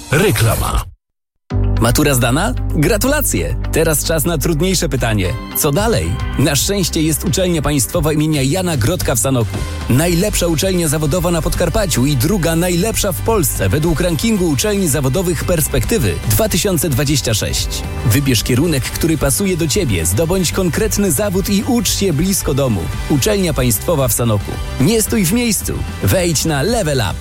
Reklama. Matura zdana? Gratulacje! Teraz czas na trudniejsze pytanie. Co dalej? Na szczęście jest uczelnia państwowa imienia Jana Grodka w Sanoku. Najlepsza uczelnia zawodowa na Podkarpaciu i druga najlepsza w Polsce według rankingu uczelni zawodowych Perspektywy 2026. Wybierz kierunek, który pasuje do Ciebie, zdobądź konkretny zawód i ucz się blisko domu. Uczelnia państwowa w Sanoku. Nie stój w miejscu. Wejdź na Level Up.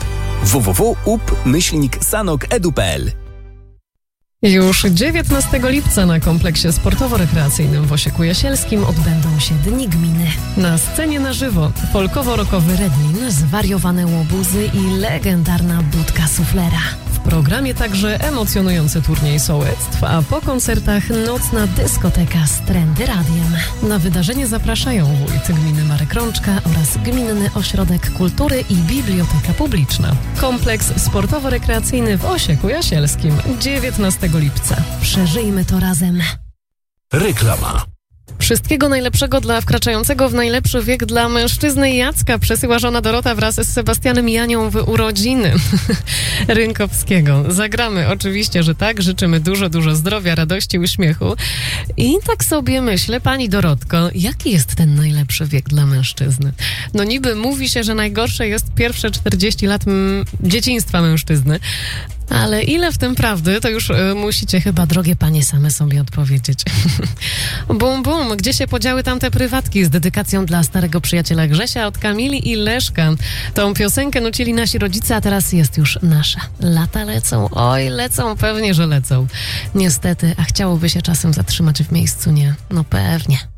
www.up-sanok.edu.pl. Już 19 lipca na kompleksie sportowo-rekreacyjnym w Osieku Jasielskim odbędą się Dni Gminy. Na scenie na żywo folkowo-rockowy Redlin, zwariowane łobuzy i legendarna budka suflera. W programie także emocjonujący turniej sołectw, a po koncertach nocna dyskoteka z Trendy Radiem. Na wydarzenie zapraszają wójt gminy Marek Rączka oraz Gminny Ośrodek Kultury i Biblioteka Publiczna. Kompleks sportowo-rekreacyjny w Osieku Jasielskim 19 lipca. Przeżyjmy to razem. Reklama. Wszystkiego najlepszego dla wkraczającego w najlepszy wiek dla mężczyzny Jacka przesyła żona Dorota wraz z Sebastianem Janią w urodziny Rynkowskiego. Zagramy oczywiście, że tak. Życzymy dużo zdrowia, radości, uśmiechu. I tak sobie myślę, pani Dorotko, jaki jest ten najlepszy wiek dla mężczyzny? No niby mówi się, że najgorsze jest pierwsze 40 lat dzieciństwa mężczyzny. Ale ile w tym prawdy, to już musicie chyba, drogie panie, same sobie odpowiedzieć. Bum, bum, gdzie się podziały tamte prywatki z dedykacją dla starego przyjaciela Grzesia od Kamili i Leszka? Tą piosenkę nucili nasi rodzice, a teraz jest już nasza. Lata lecą, oj lecą, pewnie, że lecą. Niestety, a chciałoby się czasem zatrzymać w miejscu, nie? No pewnie.